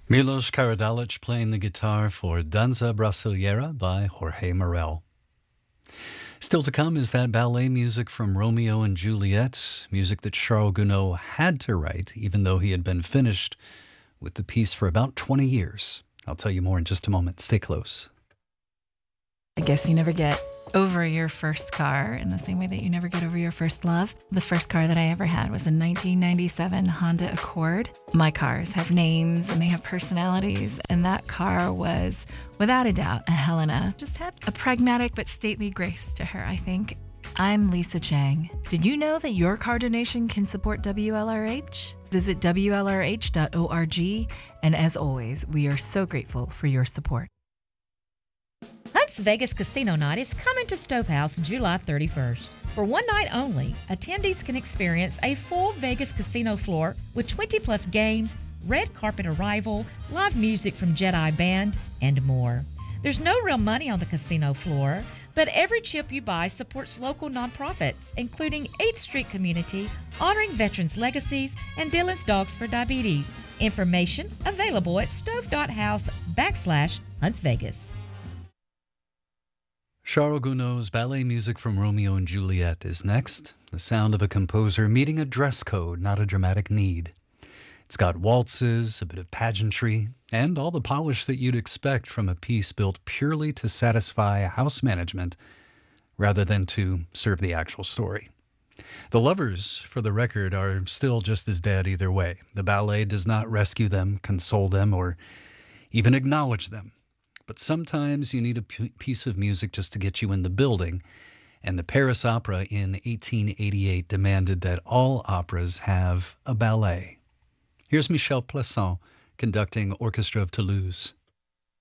Milos Karadzic playing the guitar for Danza Brasileira by Jorge Morel. Still to come is that ballet music from Romeo and Juliet, music that Charles Gounod had to write, even though he had been finished with the piece for about 20 years. I'll tell you more in just a moment. Stay close. I guess you never get over your first car in the same way that you never get over your first love. The first car that I ever had was a 1997 Honda Accord. My cars have names and they have personalities, and that car was, without a doubt, a Helena. Just had a pragmatic but stately grace to her, I think. I'm Lisa Chang. Did you know that your car donation can support WLRH? Visit WLRH.org, and as always, we are so grateful for your support. Hunt's Vegas Casino Night is coming to Stovehouse July 31st. For one night only, attendees can experience a full Vegas casino floor with 20-plus games, red carpet arrival, live music from Jedi Band, and more. There's no real money on the casino floor, but every chip you buy supports local nonprofits, including 8th Street Community, honoring veterans' legacies, and Dylan's Dogs for Diabetes. Information available at stove.house/Hunts Vegas. Charles Gounod's ballet music from Romeo and Juliet is next, the sound of a composer meeting a dress code, not a dramatic need. It's got waltzes, a bit of pageantry, and all the polish that you'd expect from a piece built purely to satisfy house management rather than to serve the actual story. The lovers, for the record, are still just as dead either way. The ballet does not rescue them, console them, or even acknowledge them. But sometimes you need a piece of music just to get you in the building, and the Paris Opera in 1888 demanded that all operas have a ballet. Here's Michel Plassans conducting Orchestra of Toulouse.